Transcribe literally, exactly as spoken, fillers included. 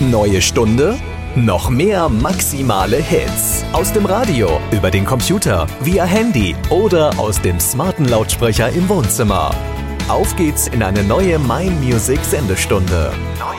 Neue Stunde, noch mehr maximale Hits. Aus dem Radio, über den Computer, via Handy oder aus dem smarten Lautsprecher im Wohnzimmer. Auf geht's in eine neue My Music Sendestunde.